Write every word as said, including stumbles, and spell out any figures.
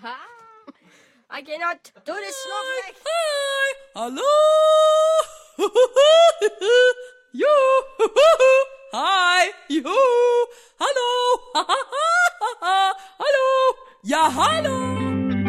I cannot do this snowflake. Hi, hallo. Joe. Hi, joe. Hallo. Hallo. Ja, hallo.